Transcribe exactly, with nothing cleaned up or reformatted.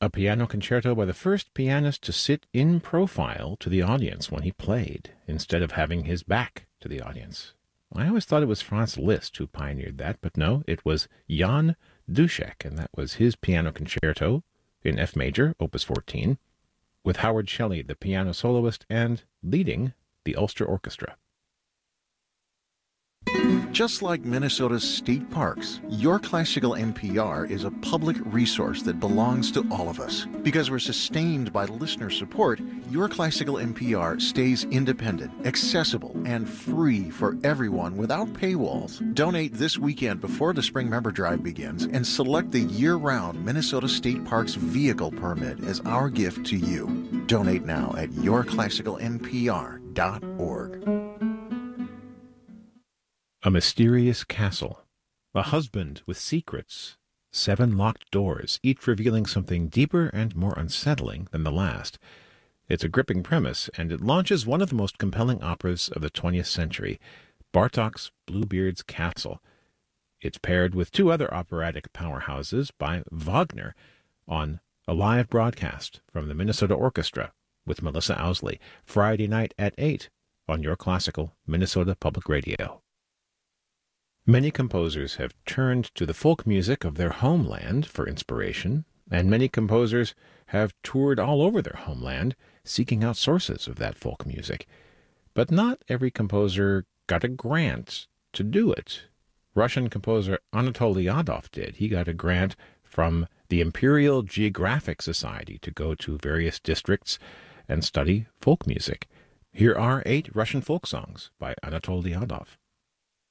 a piano concerto by the first pianist to sit in profile to the audience when he played, instead of having his back to the audience. I always thought it was Franz Liszt who pioneered that, but no, it was Jan Duszek, and that was his piano concerto in F major, opus fourteen, with Howard Shelley, the piano soloist, and leading the Ulster Orchestra. Just like Minnesota's state parks, Your Classical N P R is a public resource that belongs to all of us. Because we're sustained by listener support, Your Classical N P R stays independent, accessible, and free for everyone without paywalls. Donate this weekend before the Spring Member Drive begins and select the year-round Minnesota State Parks vehicle permit as our gift to you. Donate now at your classical n p r dot org. A mysterious castle, a husband with secrets, seven locked doors, each revealing something deeper and more unsettling than the last. It's a gripping premise, and it launches one of the most compelling operas of the twentieth century, Bartók's Bluebeard's Castle. It's paired with two other operatic powerhouses by Wagner on a live broadcast from the Minnesota Orchestra with Melissa Owsley, Friday night at eight on Your Classical Minnesota Public Radio. Many composers have turned to the folk music of their homeland for inspiration, and many composers have toured all over their homeland, seeking out sources of that folk music. But not every composer got a grant to do it. Russian composer Anatoly Lyadov did. He got a grant from the Imperial Geographic Society to go to various districts and study folk music. Here are eight Russian folk songs by Anatoly Lyadov.